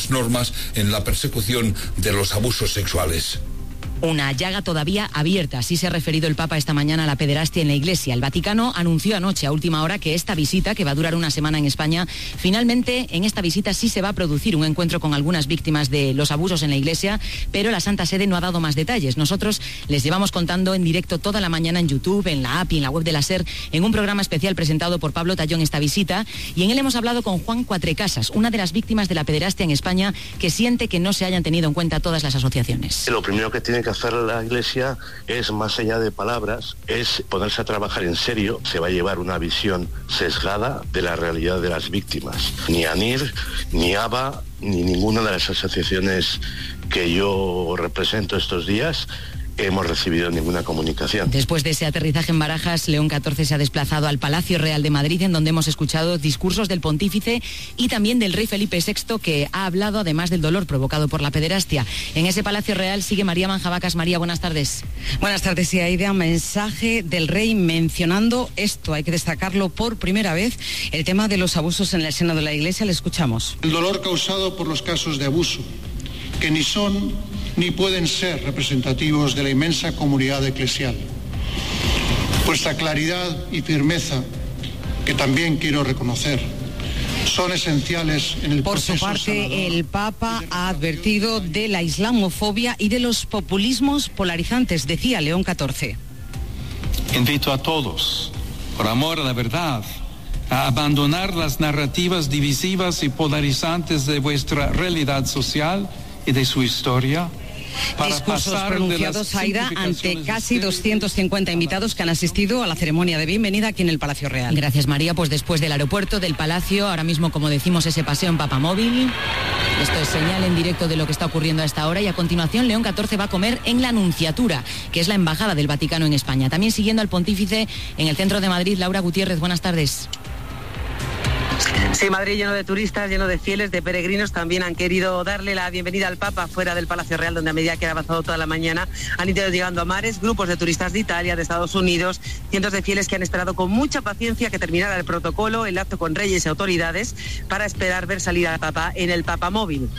las normas en la persecución de los abusos sexuales. Una llaga todavía abierta, así se ha referido el Papa esta mañana a la pederastia en la Iglesia. El Vaticano anunció anoche a última hora que esta visita, que va a durar una semana en España, finalmente en esta visita sí se va a producir un encuentro con algunas víctimas de los abusos en la Iglesia, pero la Santa Sede no ha dado más detalles. Nosotros les llevamos contando en directo toda la mañana en YouTube, en la app y en la web de la SER, en un programa especial presentado por Pablo Tallón esta visita, y en él hemos hablado con Juan Cuatrecasas, una de las víctimas de la pederastia en España, que siente que no se hayan tenido en cuenta todas las asociaciones. Lo primero que tiene que hacer la Iglesia es, más allá de palabras, es ponerse a trabajar en serio. Se va a llevar una visión sesgada de la realidad de las víctimas. Ni ANIR, ni ABA, ni ninguna de las asociaciones que yo represento estos días hemos recibido ninguna comunicación. Después de ese aterrizaje en Barajas, León XIV se ha desplazado al Palacio Real de Madrid, en donde hemos escuchado discursos del pontífice y también del rey Felipe VI, que ha hablado además del dolor provocado por la pederastia. En ese Palacio Real sigue María Manjabacas. María, buenas tardes. Buenas tardes, y Aida. Mensaje del rey mencionando esto, hay que destacarlo por primera vez, el tema de los abusos en el seno de la Iglesia. Le escuchamos. El dolor causado por los casos de abuso, que ni son ni pueden ser representativos de la inmensa comunidad eclesial. Vuestra claridad y firmeza, que también quiero reconocer, son esenciales en el proceso sanador. Por su parte, el Papa ha advertido de la islamofobia y de los populismos polarizantes, decía León XIV. Invito a todos, por amor a la verdad, a abandonar las narrativas divisivas y polarizantes de vuestra realidad social y de su historia. Discursos pronunciados, Aida, ante casi 250 invitados que han asistido a la ceremonia de bienvenida aquí en el Palacio Real. Gracias, María. Pues después del aeropuerto, del Palacio, ahora mismo, como decimos, ese paseo en Papamóvil. Esto es señal en directo de lo que está ocurriendo a esta hora, y a continuación León XIV va a comer en la Nunciatura, que es la embajada del Vaticano en España. También siguiendo al pontífice en el centro de Madrid, Laura Gutiérrez, buenas tardes. Sí, Madrid lleno de turistas, lleno de fieles, de peregrinos. También han querido darle la bienvenida al Papa fuera del Palacio Real, donde a medida que ha avanzado toda la mañana han ido llegando a mares grupos de turistas de Italia, de Estados Unidos, cientos de fieles que han esperado con mucha paciencia que terminara el protocolo, el acto con reyes y autoridades, para esperar ver salir al Papa en el Papamóvil.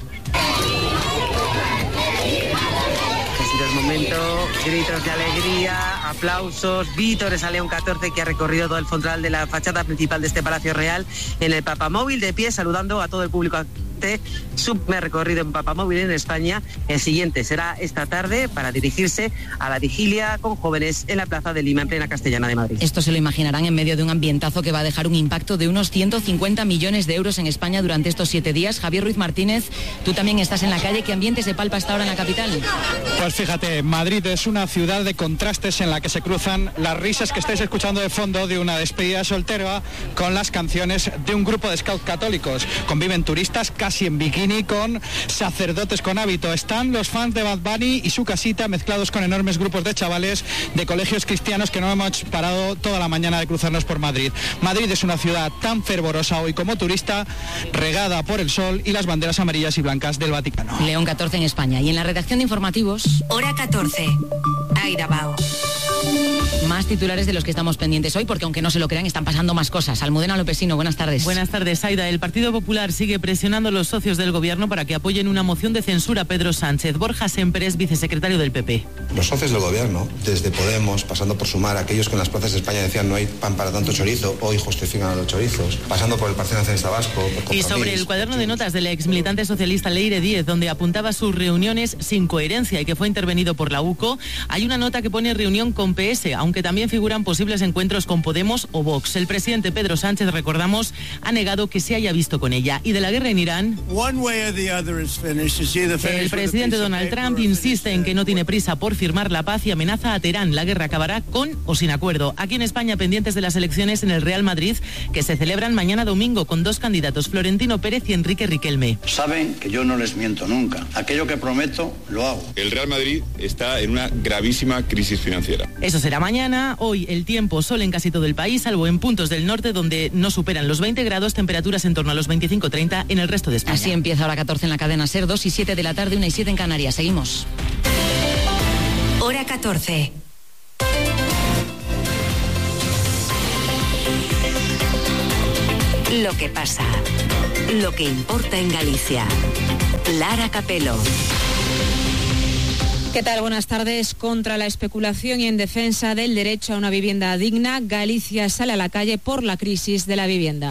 El momento, gritos de alegría, aplausos, vítores a León XIV, que ha recorrido todo el frontal de la fachada principal de este Palacio Real en el Papamóvil, de pie, saludando a todo el público. Su primer recorrido en Papamóvil en España. El siguiente será esta tarde para dirigirse a la vigilia con jóvenes en la Plaza de Lima, en plena Castellana de Madrid. Esto se lo imaginarán en medio de un ambientazo que va a dejar un impacto de unos 150 millones de euros en España durante estos 7 días. Javier Ruiz Martínez, tú también estás en la calle. ¿Qué ambiente se palpa hasta ahora en la capital? Pues fíjate, Madrid es una ciudad de contrastes en la que se cruzan las risas que estáis escuchando de fondo de una despedida soltera con las canciones de un grupo de scouts católicos. Conviven turistas casi en bikini con sacerdotes con hábito. Están los fans de Bad Bunny y su casita mezclados con enormes grupos de chavales de colegios cristianos que no hemos parado toda la mañana de cruzarnos por Madrid. Madrid es una ciudad tan fervorosa hoy como turista, regada por el sol y las banderas amarillas y blancas del Vaticano. León XIV en España. Y en la redacción de informativos, hora 14. Aida Bao. Más titulares de los que estamos pendientes hoy, porque aunque no se lo crean, están pasando más cosas. Almudena Lopesino, buenas tardes. Buenas tardes, Aida. El Partido Popular sigue presionando a los socios del Gobierno para que apoyen una moción de censura a Pedro Sánchez. Borja Semper es vicesecretario del PP. Los socios del Gobierno, desde Podemos, pasando por Sumar, aquellos que en las plazas de España decían no hay pan para tanto chorizo, hoy justifican a los chorizos, pasando por el Partido Nacionalista Vasco. Y sobre el cuaderno de notas del ex militante socialista Leire Díez, donde apuntaba sus reuniones sin coherencia y que fue intervenido por la UCO, hay una nota que pone reunión con PS, aunque también figuran posibles encuentros con Podemos o Vox. El presidente Pedro Sánchez, recordamos, ha negado que se haya visto con ella. Y de la guerra en Irán, el presidente Donald Trump insiste en que no tiene prisa por firmar la paz y amenaza a Teherán. La guerra acabará con o sin acuerdo. Aquí en España, pendientes de las elecciones en el Real Madrid, que se celebran mañana domingo con 2 candidatos, Florentino Pérez y Enrique Riquelme. Saben que yo no les miento nunca. Aquello que prometo, lo hago. El Real Madrid está en una gravísima crisis financiera. Eso será mañana. Hoy el tiempo, sol en casi todo el país, salvo en puntos del norte donde no superan los 20 grados, temperaturas en torno a los 25-30 en el resto de España. Así empieza hora 14 en la cadena SER, 2 y 7 de la tarde, 1 y 7 en Canarias. Seguimos. Hora 14. Lo que pasa, lo que importa en Galicia. Lara Capelo. ¿Qué tal? Buenas tardes. Contra la especulación y en defensa del derecho a una vivienda digna, Galicia sale a la calle por la crisis de la vivienda.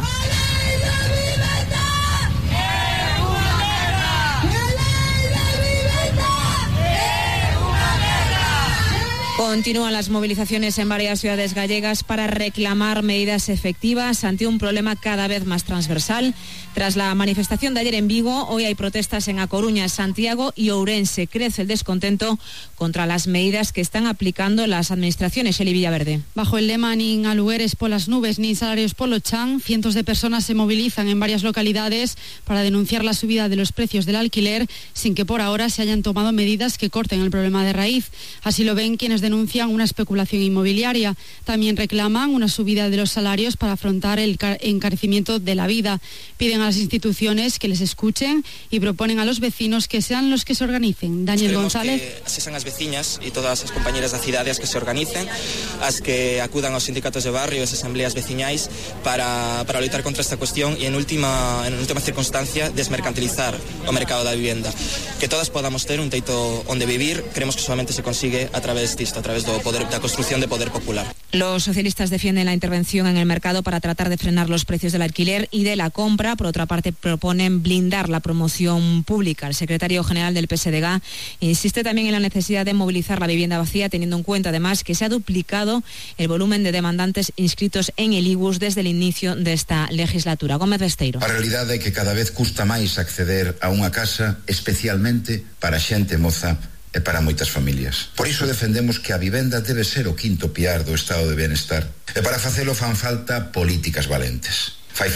Continúan las movilizaciones en varias ciudades gallegas para reclamar medidas efectivas ante un problema cada vez más transversal. Tras la manifestación de ayer en Vigo, hoy hay protestas en A Coruña, Santiago y Ourense. Crece el descontento contra las medidas que están aplicando las administraciones. Eli Villaverde. Bajo el lema "Nin alugueres polas nubes, nin salarios polo chan", cientos de personas se movilizan en varias localidades para denunciar la subida de los precios del alquiler, sin que por ahora se hayan tomado medidas que corten el problema de raíz. Así lo ven quienes denuncian una especulación inmobiliaria. También reclaman una subida de los salarios para afrontar el encarecimiento de la vida. Piden a las instituciones que les escuchen y proponen a los vecinos que sean los que se organicen. Daniel González. Que sexan as veciñas e todas as compañeras das cidades que se organicen, as que acudan aos sindicatos de barrio, as asambleas veciñais para loitar contra esta cuestión e en última circunstancia desmercantilizar o mercado da vivienda. Que todas podamos ter un teito onde vivir, creemos que solamente se consigue a través disto, a través do poder, da construción de poder popular. Los socialistas defienden la intervención en el mercado para tratar de frenar los precios del alquiler y de la compra. Por otra parte, proponen blindar la promoción pública. El secretario general del PSDG insiste también en la necesidad de movilizar la vivienda vacía, teniendo en cuenta además que se ha duplicado el volumen de demandantes inscritos en el IBUS desde el inicio de esta legislatura. Gómez Besteiro. A realidade é que cada vez custa máis acceder a unha casa, especialmente para xente moza e para moitas familias. Por iso defendemos que a vivenda debe ser o quinto piar do estado de benestar. E para facelo fan falta políticas valentes.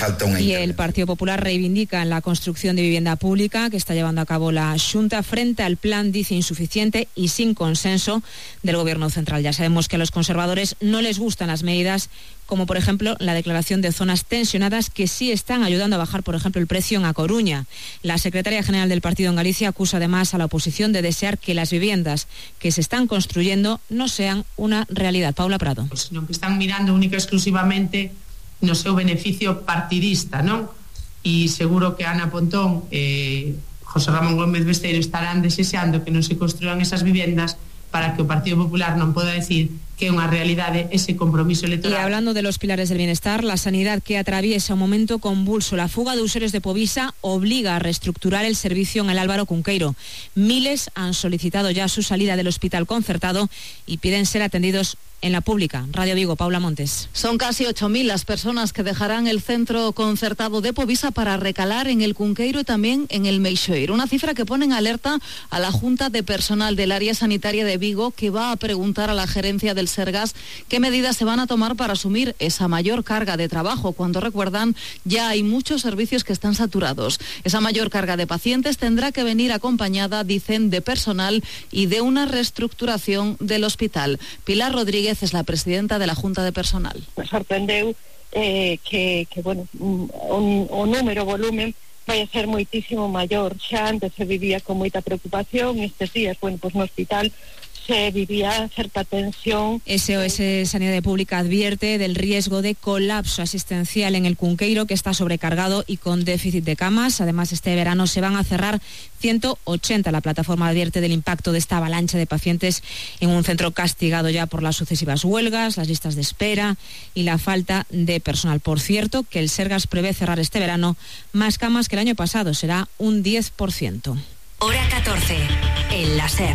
Y el Partido Popular reivindica la construcción de vivienda pública que está llevando a cabo la Xunta frente al plan, dice, insuficiente y sin consenso del Gobierno central. Ya sabemos que a los conservadores no les gustan las medidas como por ejemplo la declaración de zonas tensionadas que sí están ayudando a bajar, por ejemplo, el precio en A Coruña. La secretaria general del partido en Galicia acusa además a la oposición de desear que las viviendas que se están construyendo no sean una realidad. Paula Prado. Sino que están mirando única e exclusivamente no seu beneficio partidista, non? E seguro que Ana Pontón e José Ramón Gómez Besteiro estarán desexando que non se construan esas vivendas para que o Partido Popular non poda decir que é unha realidade ese compromiso electoral. Y hablando de los pilares del bienestar, la sanidad que atraviesa un momento convulso. La fuga de usuarios de Povisa obliga a reestructurar el servicio en el Álvaro Cunqueiro. Miles han solicitado ya su salida del hospital concertado y piden ser atendidos en la pública. Radio Vigo, Paula Montes. Son casi 8.000 las personas que dejarán el centro concertado de Povisa para recalar en el Cunqueiro y también en el Meixoeiro. Una cifra que pone en alerta a la Junta de Personal del Área Sanitaria de Vigo, que va a preguntar a la gerencia del Sergas qué medidas se van a tomar para asumir esa mayor carga de trabajo, cuando, recuerdan, ya hay muchos servicios que están saturados. Esa mayor carga de pacientes tendrá que venir acompañada, dicen, de personal y de una reestructuración del hospital. Pilar Rodríguez es la presidenta de la Junta de Personal. Me sorprendeu que bueno, o número, o volumen vai a ser moitísimo maior. Xa antes se vivía con moita preocupación, estes días, bueno, pues no hospital se vivía certa tensión. SOS Sanidad Pública advierte del riesgo de colapso asistencial en el Cunqueiro, que está sobrecargado y con déficit de camas. Además, este verano se van a cerrar 180. La plataforma advierte del impacto de esta avalancha de pacientes en un centro castigado ya por las sucesivas huelgas, las listas de espera y la falta de personal. Por cierto, que el Sergas prevé cerrar este verano más camas que el año pasado, será un 10%. Hora 14, el láser.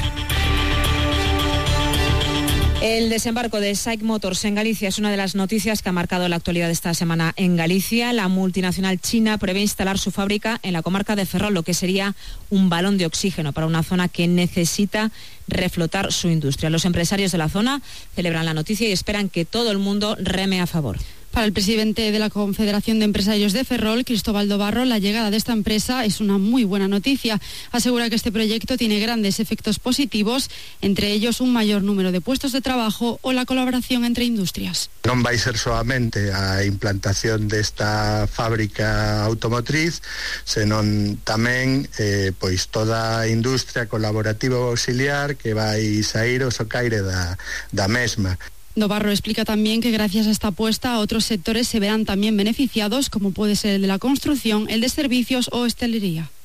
El desembarco de SAIC Motors en Galicia es una de las noticias que ha marcado la actualidad esta semana en Galicia. La multinacional china prevé instalar su fábrica en la comarca de Ferrol, lo que sería un balón de oxígeno para una zona que necesita reflotar su industria. Los empresarios de la zona celebran la noticia y esperan que todo el mundo reme a favor. Para el presidente de la Confederación de Empresarios de Ferrol, Cristóbal Dobarro, la llegada de esta empresa es una muy buena noticia. Asegura que este proyecto tiene grandes efectos positivos, entre ellos un mayor número de puestos de trabajo o la colaboración entre industrias. Non vai ser solamente a implantación desta fábrica automotriz, senón tamén pois toda a industria colaborativa auxiliar que vai sair o socaire da mesma. Dobarro explica también que gracias a esta apuesta otros sectores se verán también beneficiados, como puede ser el de la construcción, el de servicios o hostelería.